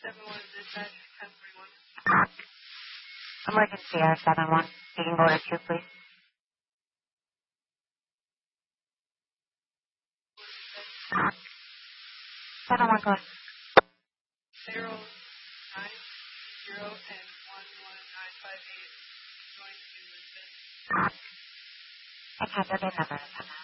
71 dispatch, 1041. Emergency R71. You can go to 2, please. Seven one, go ahead. 090 and 11958 going to the I can't get the number.